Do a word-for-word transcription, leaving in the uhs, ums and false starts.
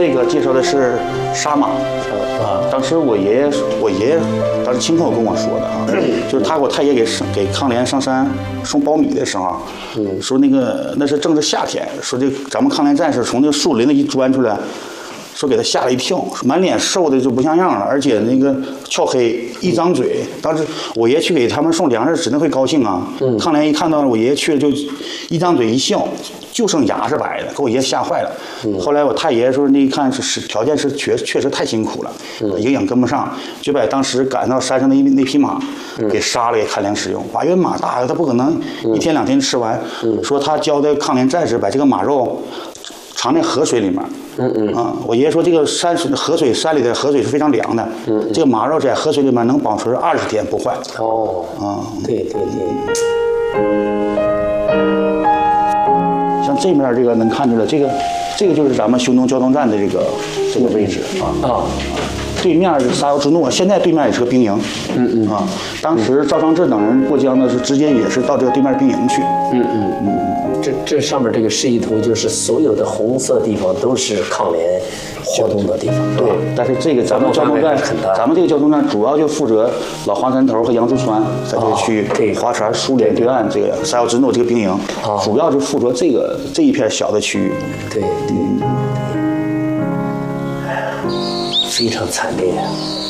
这个介绍的是沙马啊。当时我爷爷，我爷爷当时亲口跟我说的啊，就是他给我太爷给给抗联上山送苞米的时候，嗯，说那个那是正是夏天，说这咱们抗联战士从那个树林里一钻出来。说给他吓了一跳，满脸瘦的就不像样了，而且那个俏黑，一张嘴。当时我爷去给他们送粮食，指定会高兴啊。嗯、抗联一看到我爷爷去了，就一张嘴一笑，就剩牙是白的，给我爷吓坏了。嗯、后来我太爷说，那一看是是条件是确确实太辛苦了，嗯、营养跟不上，就把当时赶到山上的那匹马给杀了给抗联使用。马因为马大呀，他不可能一天两天吃完。嗯、说他教的抗联战士把这个马肉藏在河水里面。嗯嗯啊，我爷爷说这个山水河水山里的河水是非常凉的，嗯，嗯这个马肉在河水里面能保存二十天不坏。 哦，啊，对对对。 像这面这个能看出来，这个这个就是咱们匈奴交通站的这个这个位置啊啊。对面是沙窑之怒，现在对面也是个兵营。嗯嗯啊，当时赵尚志等人过江的是直接也是到这个对面兵营去。嗯嗯嗯。这这上面这个示意图就是所有的红色地方都是抗联活动的地方。 对，但是这个咱们交通站，咱们这个交通站主要就负责老黄山头和杨树川在这区划船苏联对岸这个沙窑之怒这个兵营，主要就负责这个这一片小的区域。 对对。非常惨烈。